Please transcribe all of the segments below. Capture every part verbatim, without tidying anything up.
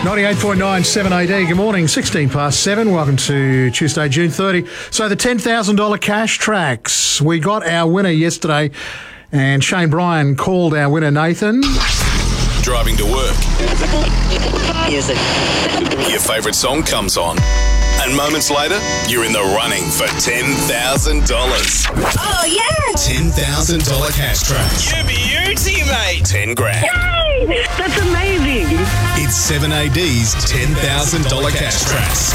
ninety-eight point nine seven A D. Good morning, sixteen past seven. Welcome to Tuesday, June thirtieth. So the ten thousand dollars cash tracks. We got our winner yesterday, and Shane Bryan called our winner, Nathan. Driving to work. Music. Your favourite song comes on. And moments later, you're in the running for ten thousand dollars. Oh, yeah! ten thousand dollars cash tracks. You beauty, mate! ten grand. Yay! That's amazing. It's seven A D's ten thousand dollars cash tracks.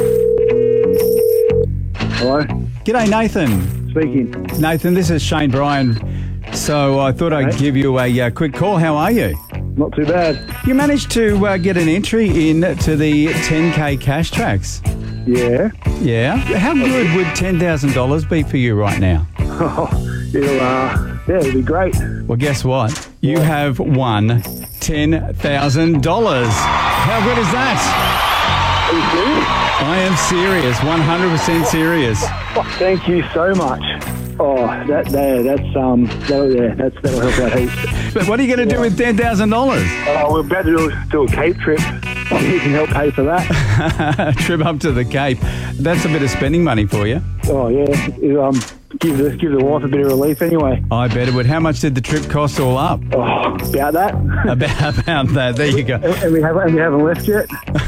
Hello? G'day, Nathan. Speaking. Nathan, this is Shane Bryan. So I thought I'd Hey. give you a uh, quick call. How are you? Not too bad. You managed to uh, get an entry in to the ten K cash tracks. Yeah. Yeah. How good would ten thousand dollars be for you right now? Oh, it'll, uh, yeah, it'll be great. Well, guess what? You have won ten thousand dollars. How good is that? Are you serious? I am serious, one hundred percent serious. Thank you so much. Oh, that there, that's um, that'll, yeah, that's that'll help out heaps. But what are you going to do with ten thousand dollars? Uh, we're about to do, do a Cape trip. You can help pay for that. Trip up to the Cape. That's a bit of spending money for you. Oh yeah, it, um, give the give the wife a bit of relief anyway. I bet it would. How much did the trip cost all up? Oh, about that. About, about that. There you go. And, and we haven't and we haven't left yet.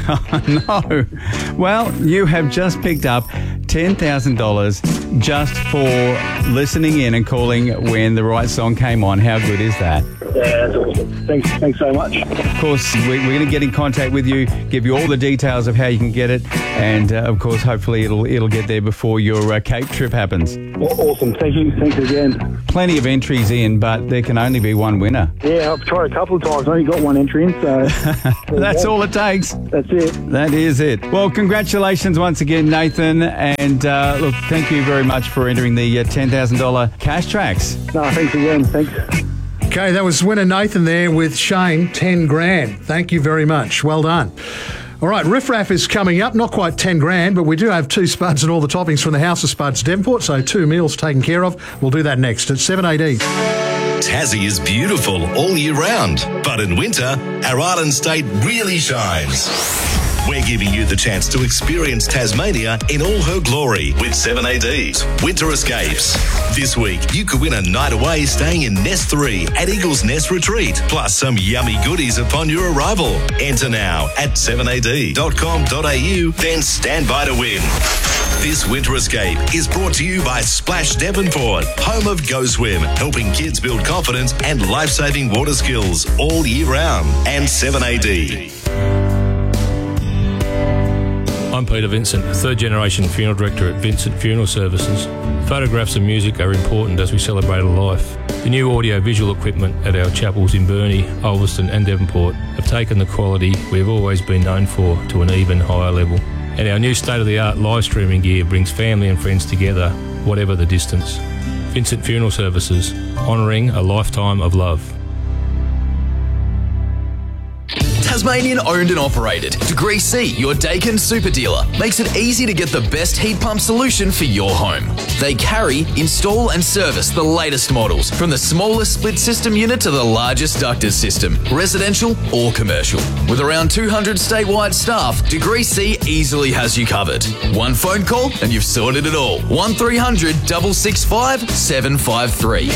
No. Well, you have just picked up ten thousand dollars just for listening in and calling when the right song came on. How good is that? Yeah, that's awesome. Thanks, thanks so much. Of course, we, we're going to get in contact with you, give you all the details of how you can get it, and uh, of course, hopefully, it'll it'll get there before your uh, Cape trip happens. Awesome. Thank you. Thanks again. Plenty of entries in, but there can only be one winner. Yeah, I've tried a couple of times. I only got one entry in, so That's all it takes. that's it. That is it. Well, congratulations once again, Nathan. And uh, look, thank you very much for entering the uh, ten thousand dollars cash tracks. No, thanks again. Thanks. Okay, that was winner Nathan there with Shane, ten grand. Thank you very much. Well done. All right, Riff Raff is coming up. Not quite ten grand, but we do have two spuds and all the toppings from the House of Spuds Devonport, so two meals taken care of. We'll do that next at seven A D. Tassie is beautiful all year round, but in winter, our island state really shines. We're giving you the chance to experience Tasmania in all her glory with seven A D's Winter Escapes. This week, you could win a night away staying in Nest three at Eagle's Nest Retreat, plus some yummy goodies upon your arrival. Enter now at seven A D dot com dot A U, then stand by to win. This Winter Escape is brought to you by Splash Devonport, home of Go Swim, helping kids build confidence and life-saving water skills all year round, and seven A D. I'm Peter Vincent, third generation funeral director at Vincent Funeral Services. Photographs and music are important as we celebrate a life. The new audio-visual equipment at our chapels in Burnie, Ulverston and Devonport have taken the quality we've always been known for to an even higher level. And our new state-of-the-art live streaming gear brings family and friends together, whatever the distance. Vincent Funeral Services, honouring a lifetime of love. Tasmanian owned and operated. Degree C, your Dakin super dealer, makes it easy to get the best heat pump solution for your home. They carry, install and service the latest models, from the smallest split system unit to the largest ducted system, residential or commercial. With around two hundred statewide staff, Degree C easily has you covered. One phone call and you've sorted it all. one three hundred, six six five, seven five three.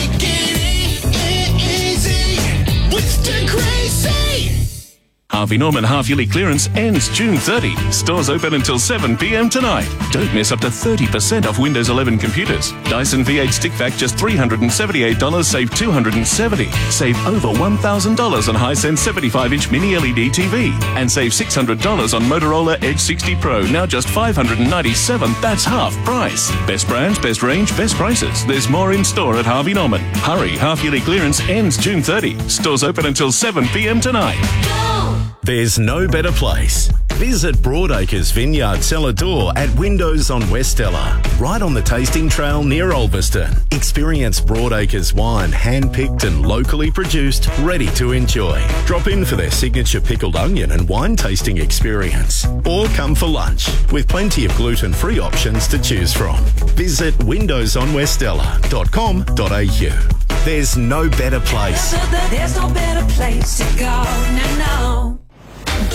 Harvey Norman half-yearly clearance ends June thirtieth. Stores open until seven p m tonight. Don't miss up to thirty percent off Windows eleven computers. Dyson V eight Stick Vac just three hundred seventy-eight dollars, save two hundred seventy dollars. Save over one thousand dollars on Hisense seventy-five inch mini L E D T V. And save six hundred dollars on Motorola Edge sixty Pro, now just five hundred ninety-seven dollars. That's half price. Best brands, best range, best prices. There's more in store at Harvey Norman. Hurry, half-yearly clearance ends June thirtieth. Stores open until seven p m tonight. There's no better place. Visit Broadacres Vineyard Cellar Door at Windows on Westella, right on the tasting trail near Ulverston. Experience Broadacres wine, hand-picked and locally produced, ready to enjoy. Drop in for their signature pickled onion and wine tasting experience. Or come for lunch, with plenty of gluten-free options to choose from. Visit windows on westella dot com dot a u. There's no better place. There's no better place to go. No, no.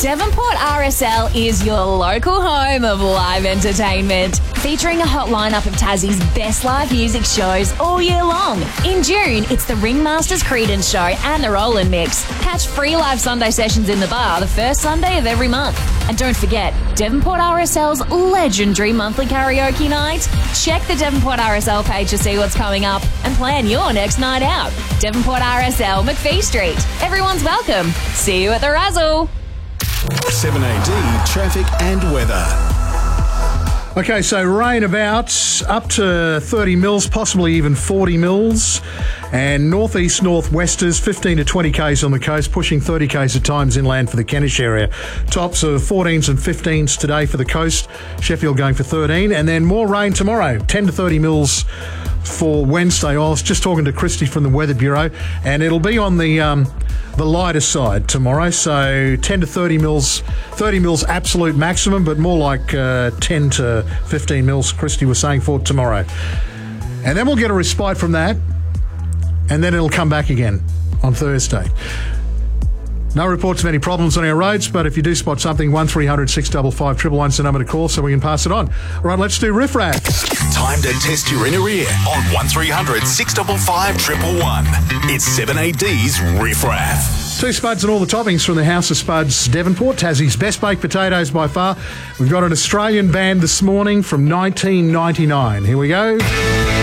Devonport R S L is your local home of live entertainment, featuring a hot lineup of Tassie's best live music shows all year long. In June, it's the Ringmasters Creedence Show and the Rollin' Mix. Catch free live Sunday sessions in the bar the first Sunday of every month. And don't forget, Devonport R S L's legendary monthly karaoke night. Check the Devonport R S L page to see what's coming up and plan your next night out. Devonport R S L, McPhee Street. Everyone's welcome. See you at the Razzle. seven A D traffic and weather. Okay, so rain about up to thirty mils, possibly even forty mils. And northeast northwesters, fifteen to twenty k's on the coast, pushing thirty k's at times inland for the Kentish area. Tops of fourteens and fifteens today for the coast. Sheffield going for thirteen. And then more rain tomorrow, ten to thirty mils for Wednesday. I was just talking to Christy from the Weather Bureau, and it'll be on the um, the lighter side tomorrow. So ten to thirty mils, thirty mils absolute maximum, but more like uh, ten to fifteen mils, Christy was saying, for tomorrow. And then we'll get a respite from that, and then it'll come back again on Thursday. No reports of any problems on our roads, but if you do spot something, one three hundred six five five one one one's the number to call so we can pass it on. All right, let's do Riff Raff. Time to test your inner ear on one three hundred six five five one one one. It's seven A D's Riff Raff. Two spuds and all the toppings from the House of Spuds, Devonport, Tassie's best baked potatoes by far. We've got an Australian band this morning from nineteen ninety-nine. Here we go.